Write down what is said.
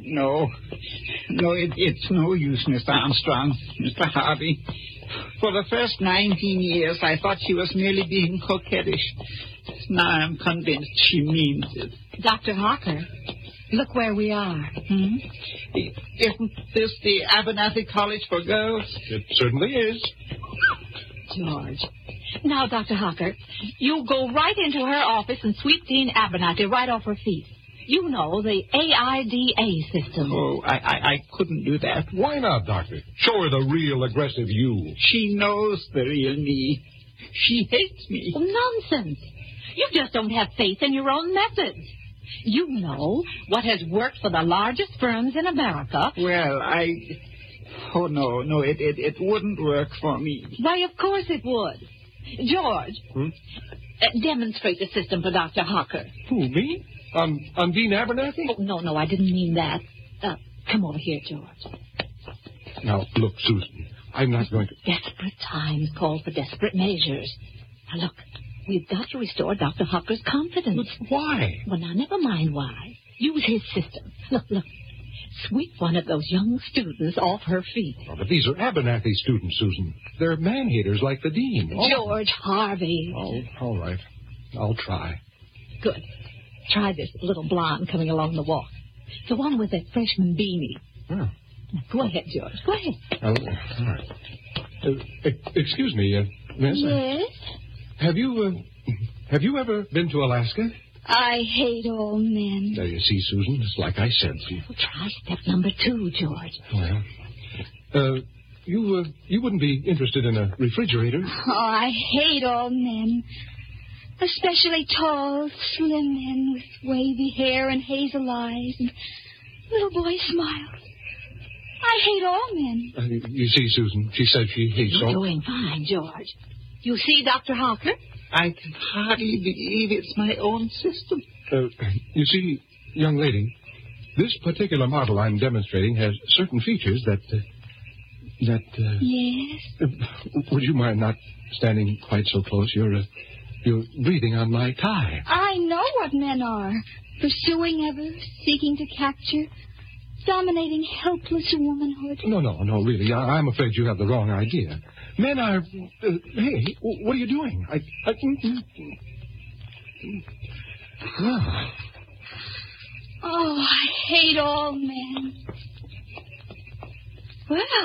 No, it's no use, Mr. Armstrong, Mr. Harvey. For the first 19 years, I thought she was merely being coquettish. Now I'm convinced she means it. Dr. Harker, look where we are. Isn't this the Abernathy College for Girls? It certainly is. George. Now, Dr. Harker, you go right into her office and sweep Dean Abernathy right off her feet. You know, the AIDA system. Oh, I couldn't do that. Why not, Doctor? Show her the real aggressive you. She knows the real me. She hates me. Oh, nonsense. You just don't have faith in your own methods. You know what has worked for the largest firms in America. Well, Oh, no, it wouldn't work for me. Why, of course it would. George, demonstrate the system for Dr. Harker. Who, me? I'm Dean Abernathy? Oh, no, I didn't mean that. Come over here, George. Now, look, Susan, I'm not going to... Desperate times call for desperate measures. Now, look, we've got to restore Dr. Harker's confidence. But why? Well, now, never mind why. Use his system. Look. Sweep one of those young students off her feet. Oh, but these are Abernathy students, Susan. They're man-haters like the dean. George Harvey. Oh, all right. I'll try. Good. Try this little blonde coming along the walk. The one with that freshman beanie. Oh. Now, go ahead, George. Go ahead. All right. Excuse me, Miss. Yes? Have you ever been to Alaska? I hate all men. There you see, Susan. It's like I said. Well, try step number 2, George. Well, you wouldn't be interested in a refrigerator? Oh, I hate all men. Especially tall, slim men with wavy hair and hazel eyes and little boy smiles. I hate all men. You see, Susan, she said she hates all... You're doing fine, George. You see, Dr. Harker? I can hardly believe it's my own system. You see, young lady, this particular model I'm demonstrating has certain features that... Yes? Would you mind not standing quite so close? You're breathing on my tie. I know what men are. Pursuing others, seeking to capture, dominating helpless womanhood. No, really. I'm afraid you have the wrong idea. Men are... hey, what are you doing? Oh, I hate all men. Well...